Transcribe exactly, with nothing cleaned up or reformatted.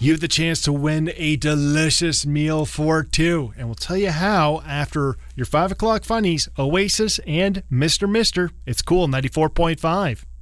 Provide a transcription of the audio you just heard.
you have the chance to win a delicious meal for two. And we'll tell you how after your five o'clock funnies, Oasis and Mister Mister. It's Cool ninety-four point five.